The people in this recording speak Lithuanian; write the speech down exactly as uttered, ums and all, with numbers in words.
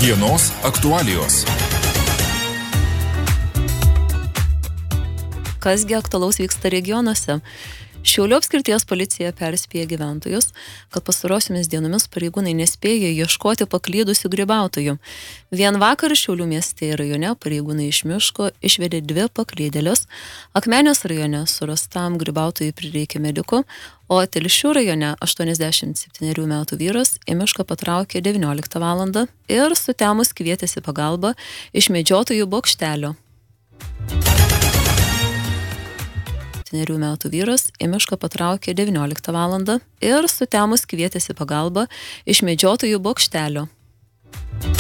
Dienos aktualijos. Kasgi aktualaus vyksta regionuose? Šiaulių apskrities policija perspėja gyventojus, kad pastarosiomis dienomis pareigūnai nespėja ieškoti paklydusių grybautojų. Vien vakar Šiaulių mieste ir rajone pareigūnai iš miško išvedė dvi paklydėlės. Akmenės rajone surastam grybautojui prireikė medikų, o Telšių rajone aštuoniasdešimt septynerių metų vyras į mišką patraukė devynioliktą valandą ir sutemus kvietėsi pagalbą iš medžiotojų bokštelio. septynerių metų vyras į mišką patraukė devynioliktą valandą ir sutemus kvietėsi pagalbą iš medžiotojų bokštelio.